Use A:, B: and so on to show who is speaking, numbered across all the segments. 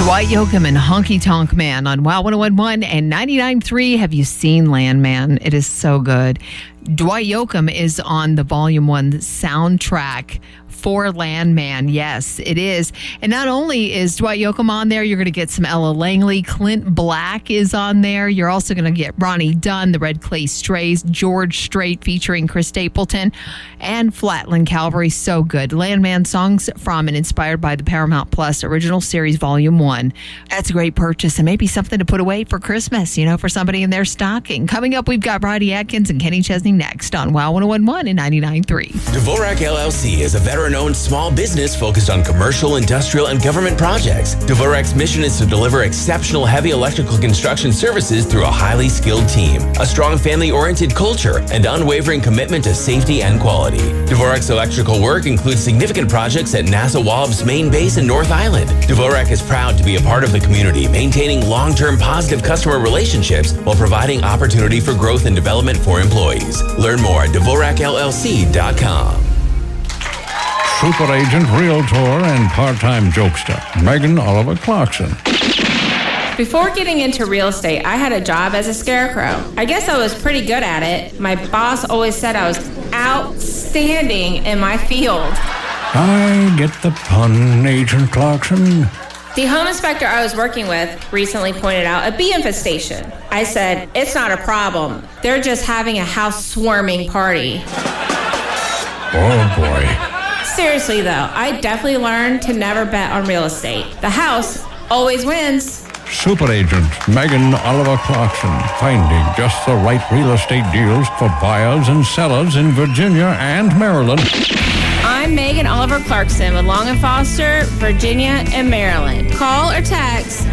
A: Dwight Yoakam and Honky Tonk Man on WOW 101.1 and 99.3. Have you seen Landman? It is so good. Dwight Yoakam is on the Volume 1 soundtrack for Landman. Yes, it is. And not only is Dwight Yoakam on there, you're going to get some Ella Langley. Clint Black is on there. You're also going to get Ronnie Dunn, the Red Clay Strays, George Strait featuring Chris Stapleton, and Flatland Cavalry. So good. Landman songs from and inspired by the Paramount Plus original series Volume 1. That's a great purchase and maybe something to put away for Christmas, for somebody in their stocking. Coming up, we've got Roddy Atkins and Kenny Chesney next on WOW 101.1 and 99.3.
B: Dvorak LLC is a veteran-owned small business focused on commercial, industrial, and government projects. Dvorak's mission is to deliver exceptional heavy electrical construction services through a highly skilled team, a strong family-oriented culture, and unwavering commitment to safety and quality. Dvorak's electrical work includes significant projects at NASA Wallop's main base in North Island. Dvorak is proud to be a part of the community, maintaining long-term positive customer relationships while providing opportunity for growth and development for employees. Learn more at DvorakLLC.com.
C: Super agent, realtor, and part-time jokester, Megan Oliver Clarkson.
D: Before getting into real estate, I had a job as a scarecrow. I guess I was pretty good at it. My boss always said I was outstanding in my field.
C: I get the pun, Agent Clarkson.
D: The home inspector I was working with recently pointed out a bee infestation. I said, it's not a problem. They're just having a house swarming party.
C: Oh, boy.
D: Seriously, though, I definitely learned to never bet on real estate. The house always wins.
C: Super agent Megan Oliver Clarkson, finding just the right real estate deals for buyers and sellers in Virginia and Maryland.
D: I'm Megan Oliver Clarkson with Long & Foster, Virginia and Maryland. Call or text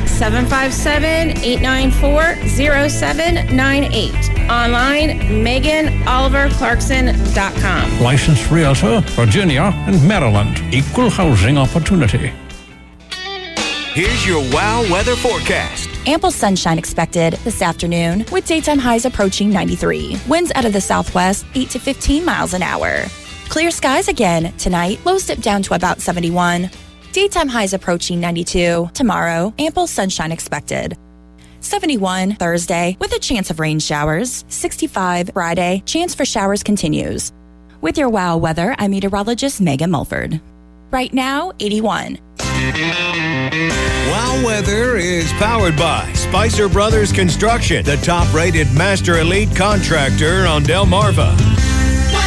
D: 757-894-0798. Online, MeganOliverClarkson.com.
C: Licensed realtor, Virginia and Maryland. Equal housing opportunity.
E: Here's your WOW weather forecast.
F: Ample sunshine expected this afternoon with daytime highs approaching 93. Winds out of the southwest 8 to 15 miles an hour. Clear skies again tonight. Lows dip down to about 71. Daytime highs approaching 92. Tomorrow, ample sunshine expected. 71 Thursday with a chance of rain showers. 65 Friday. Chance for showers continues. With your WOW weather, I'm meteorologist Megan Mulford. Right now, 81.
E: WOW weather is powered by Spicer Brothers Construction, the top-rated master elite contractor on Delmarva.